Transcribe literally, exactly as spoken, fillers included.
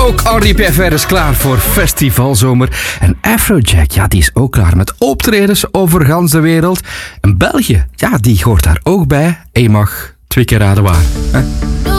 Ook Henri Pijver is klaar voor festivalzomer. En Afrojack, ja, die is ook klaar met optredens over gans de wereld. En België, ja, die hoort daar ook bij. En je mag twee keer raden waar. Hè?